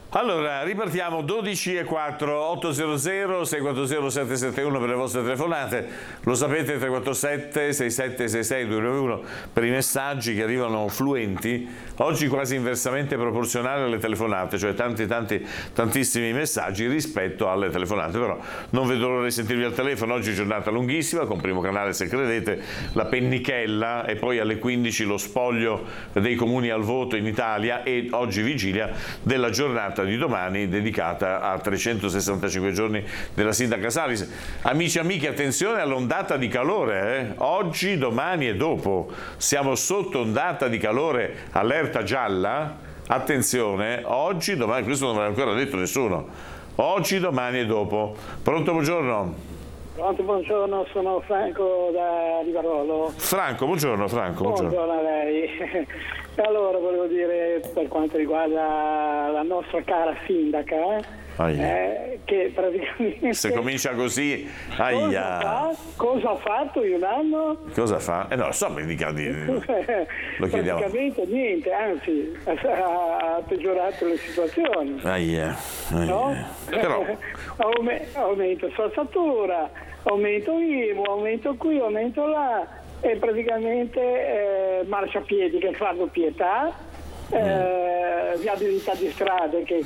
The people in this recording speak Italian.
Allora, ripartiamo 12 e 4, 800 640 771 per le vostre telefonate, lo sapete, 347 6766 291 per i messaggi che arrivano fluenti, oggi quasi inversamente proporzionale alle telefonate, cioè tantissimi messaggi rispetto alle telefonate, però non vedo l'ora di sentirvi al telefono. Oggi è giornata lunghissima, con Primo Canale se credete, la pennichella e poi alle 15 lo spoglio dei comuni al voto in Italia e oggi vigilia della giornata di domani dedicata a 365 giorni della sindaca Salis. Amici e amiche, attenzione all'ondata di calore, oggi, domani e dopo siamo sotto ondata di calore, allerta gialla, attenzione, oggi, domani, questo non ve l'ha ancora detto nessuno, oggi, domani e dopo. Pronto, buongiorno. Pronto, buongiorno, sono Franco da Rivarolo. Franco, buongiorno Franco. Buongiorno a lei. Allora, volevo dire, per quanto riguarda la nostra cara sindaca, che praticamente... Se comincia così, cosa ha fatto in un anno? Cosa fa? No, lo so, mica lo chiediamo. Praticamente niente, anzi, ha peggiorato le situazioni. No? Però... aumento spazzatura, aumento IMU, aumento qui, aumento là, e praticamente marciapiedi che fanno pietà, viabilità di strade che